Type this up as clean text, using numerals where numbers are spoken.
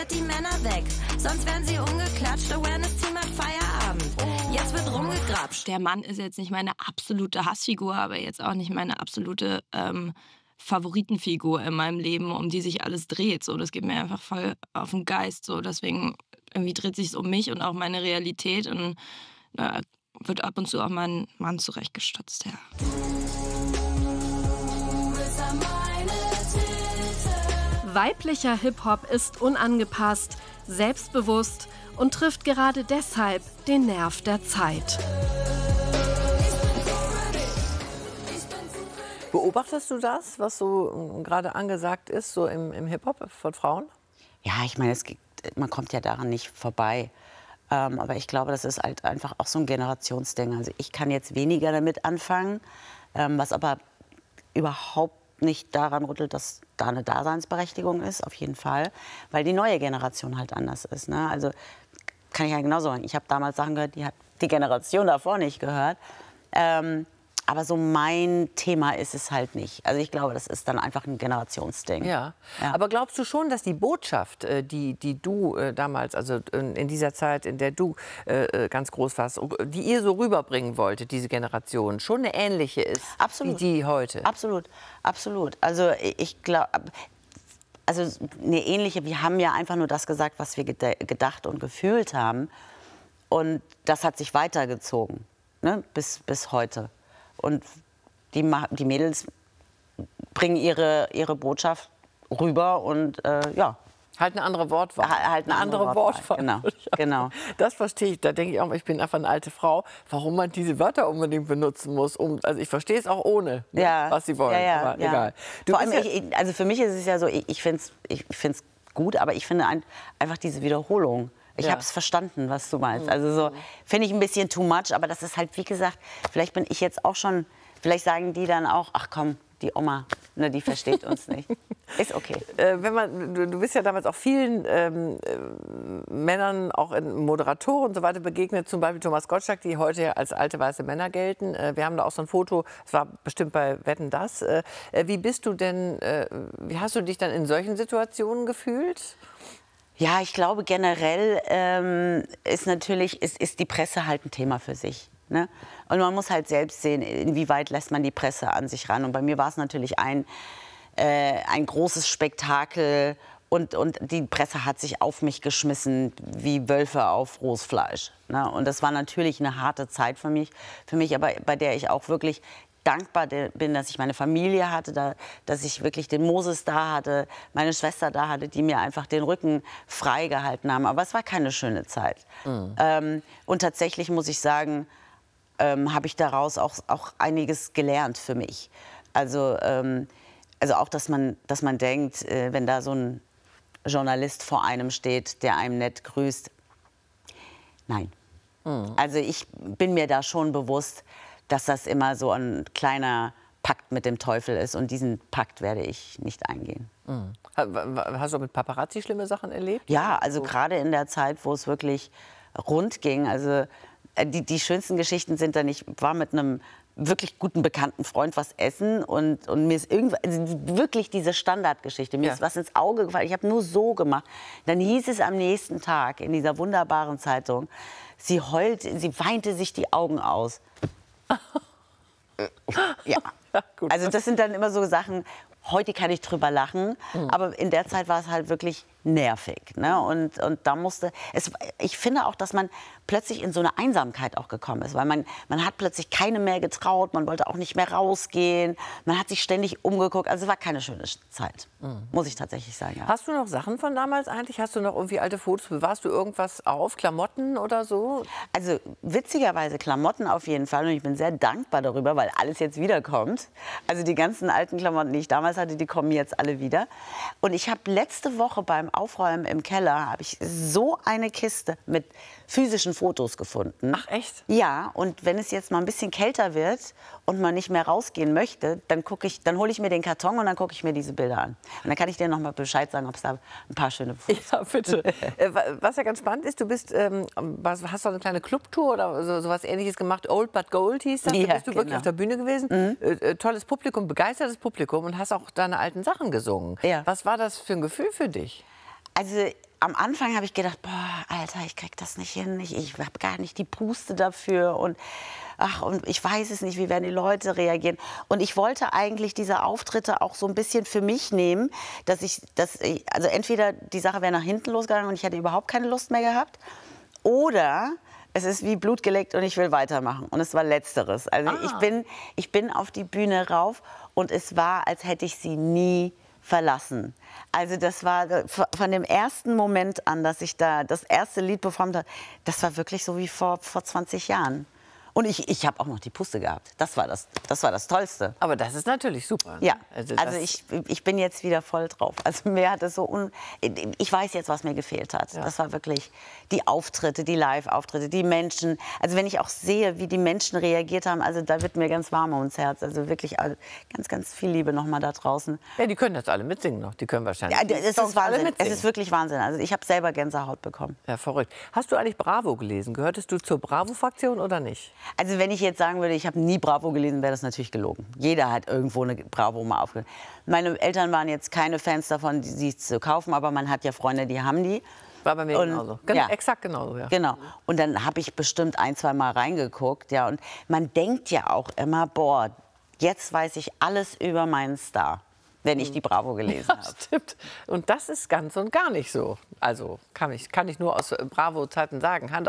Die Männer weg, sonst werden sie umgeklatscht. Awareness-Team hat Feierabend. Jetzt wird rumgegrapscht. Der Mann ist jetzt nicht meine absolute Hassfigur, aber jetzt auch nicht meine absolute Favoritenfigur in meinem Leben, um die sich alles dreht. So, das geht mir einfach voll auf den Geist. So, deswegen irgendwie dreht sich um mich und auch meine Realität und wird ab und zu auch mein Mann zurechtgestutzt. Ja. Weiblicher Hip-Hop ist unangepasst, selbstbewusst und trifft gerade deshalb den Nerv der Zeit. Beobachtest du das, was so gerade angesagt ist, so im Hip-Hop von Frauen? Ja, ich meine, man kommt ja daran nicht vorbei. Aber ich glaube, das ist halt einfach auch so ein Generationsding. Also ich kann jetzt weniger damit anfangen, was aber überhaupt nicht daran rüttelt, dass da eine Daseinsberechtigung ist, auf jeden Fall, weil die neue Generation halt anders ist. Ne? Also kann ich ja genauso sagen. Ich habe damals Sachen gehört, die hat die Generation davor nicht gehört. Aber so mein Thema ist es halt nicht. Also ich glaube, das ist dann einfach ein Generationsding. Ja. Aber glaubst du schon, dass die Botschaft, die du damals, also in dieser Zeit, in der du ganz groß warst, die ihr so rüberbringen wolltet, diese Generation, schon eine ähnliche ist wie die heute? Absolut, absolut. Also ich glaube, also eine ähnliche, wir haben ja einfach nur das gesagt, was wir gedacht und gefühlt haben. Und das hat sich weitergezogen, ne, bis heute. Und die Mädels bringen ihre Botschaft rüber und ja. Halt eine andere Wortwahl. Halt eine andere Wortwahl. Genau. Das verstehe ich. Da denke ich auch, ich bin einfach eine alte Frau, warum man diese Wörter unbedingt benutzen muss. Also ich verstehe es auch ohne, was sie wollen. Aber egal. Vor allem, also für mich ist es ja so, ich finde es gut, aber ich finde einfach diese Wiederholung. Ich habe es verstanden, was du meinst. Also so finde ich ein bisschen too much, aber das ist halt, wie gesagt, vielleicht bin ich jetzt auch schon, vielleicht sagen die dann auch, ach komm, die Oma, ne, die versteht uns nicht. Ist okay. Du bist ja damals auch vielen Männern, auch in Moderatoren und so weiter begegnet, zum Beispiel Thomas Gottschalk, die heute ja als alte weiße Männer gelten. Wir haben da auch so ein Foto, das war bestimmt bei Wetten, dass. Wie bist du denn, wie hast du dich dann in solchen Situationen gefühlt? Ja, ich glaube generell ist die Presse halt ein Thema für sich. Ne? Und man muss halt selbst sehen, inwieweit lässt man die Presse an sich ran. Und bei mir war es natürlich ein großes Spektakel und die Presse hat sich auf mich geschmissen wie Wölfe auf rohes Fleisch. Ne? Und das war natürlich eine harte Zeit für mich, aber bei der ich auch wirklich dankbar bin, dass ich meine Familie hatte, dass ich wirklich den Moses da hatte, meine Schwester da hatte, die mir einfach den Rücken frei gehalten haben. Aber es war keine schöne Zeit. Und tatsächlich muss ich sagen, habe ich daraus auch einiges gelernt für mich. Also auch, dass man denkt, wenn da so ein Journalist vor einem steht, der einem nett grüßt. Nein. Also ich bin mir da schon bewusst, dass das immer so ein kleiner Pakt mit dem Teufel ist. Und diesen Pakt werde ich nicht eingehen. Hast du mit Paparazzi schlimme Sachen erlebt? Ja, also gerade in der Zeit, wo es wirklich rund ging. Also die schönsten Geschichten sind dann, ich war mit einem wirklich guten bekannten Freund was essen und mir ist wirklich diese Standardgeschichte, mir ist was ins Auge gefallen, ich habe nur so gemacht. Dann hieß es am nächsten Tag in dieser wunderbaren Zeitung, sie weinte sich die Augen aus. Ja, also das sind dann immer so Sachen, heute kann ich drüber lachen, aber in der Zeit war es halt wirklich nervig. Ne? Und da ich finde auch, dass man plötzlich in so eine Einsamkeit auch gekommen ist, weil man hat plötzlich keinem mehr getraut, man wollte auch nicht mehr rausgehen, man hat sich ständig umgeguckt, also es war keine schöne Zeit, muss ich tatsächlich sagen. Ja. Hast du noch Sachen von damals eigentlich? Hast du noch irgendwie alte Fotos, bewahrst du irgendwas auf, Klamotten oder so? Also witzigerweise Klamotten auf jeden Fall und ich bin sehr dankbar darüber, weil alles jetzt wiederkommt. Also die ganzen alten Klamotten, die ich damals hatte, die kommen jetzt alle wieder. Und ich habe letzte Woche beim Aufräumen im Keller, habe ich so eine Kiste mit physischen Fotos gefunden. Ach echt? Ja, und wenn es jetzt mal ein bisschen kälter wird und man nicht mehr rausgehen möchte, dann hole ich mir den Karton und dann gucke ich mir diese Bilder an. Und dann kann ich dir noch mal Bescheid sagen, ob es da ein paar schöne Fotos gibt. Ja, bitte. Was ja ganz spannend ist, du hast doch eine kleine Clubtour oder sowas Ähnliches gemacht, Old But Gold hieß das. Da bist du wirklich auf der Bühne gewesen. Tolles Publikum, begeistertes Publikum und hast auch deine alten Sachen gesungen. Ja. Was war das für ein Gefühl für dich? Also am Anfang habe ich gedacht, boah, Alter, ich krieg das nicht hin, ich habe gar nicht die Puste dafür und ich weiß es nicht, wie werden die Leute reagieren. Und ich wollte eigentlich diese Auftritte auch so ein bisschen für mich nehmen, also entweder die Sache wäre nach hinten losgegangen und ich hätte überhaupt keine Lust mehr gehabt, oder es ist wie Blut geleckt und ich will weitermachen. Und es war Letzteres. Also ich bin auf die Bühne rauf und es war, als hätte ich sie nie verlassen. Also das war von dem ersten Moment an, dass ich da das erste Lied performt habe, das war wirklich so wie vor 20 Jahren. Und ich habe auch noch die Puste gehabt. Das war das Tollste. Aber das ist natürlich super. Ne? Ja, also ich bin jetzt wieder voll drauf. Also mir hat es ich weiß jetzt, was mir gefehlt hat. Ja. Das war wirklich die Auftritte, die Live-Auftritte, die Menschen. Also wenn ich auch sehe, wie die Menschen reagiert haben, also da wird mir ganz warm ums Herz. Also wirklich ganz, ganz viel Liebe noch mal da draußen. Ja, die können das alle mitsingen noch. Die können wahrscheinlich. Ja, es ist Wahnsinn. Es ist wirklich Wahnsinn. Also ich habe selber Gänsehaut bekommen. Ja, verrückt. Hast du eigentlich Bravo gelesen? Gehörtest du zur Bravo-Fraktion oder nicht? Also wenn ich jetzt sagen würde, ich habe nie Bravo gelesen, wäre das natürlich gelogen. Jeder hat irgendwo eine Bravo mal aufgehört. Meine Eltern waren jetzt keine Fans davon, sie zu kaufen, aber man hat ja Freunde, die haben die. War bei mir genauso. Ja. Exakt genauso, ja. Genau. Und dann habe ich bestimmt 1, 2 Mal reingeguckt. Ja. Und man denkt ja auch immer, boah, jetzt weiß ich alles über meinen Star, wenn ich die Bravo gelesen habe. Stimmt. Und das ist ganz und gar nicht so. Also kann ich nur aus Bravo-Zeiten sagen. Hand